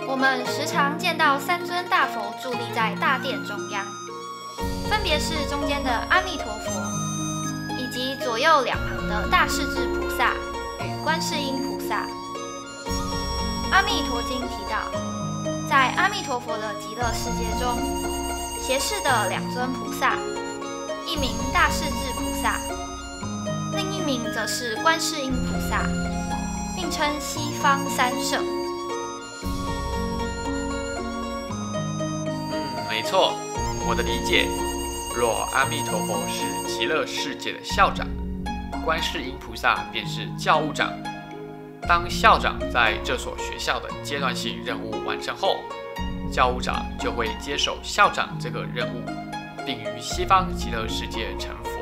我们时常见到三尊大佛伫立在大殿中央，分别是中间的阿弥陀佛，以及左右两旁的大势至菩萨与观世音菩萨。阿弥陀经提到，在阿弥陀佛的极乐世界中，斜视的两尊菩萨，一名大势至菩萨，另一名则是观世音菩萨，并称西方三圣。 没错，我的理解，若阿弥陀佛是极乐世界的校长，观世音菩萨便是教务长。当校长在这所学校的阶段性任务完成后，教务长就会接手校长这个任务，并于西方极乐世界成佛。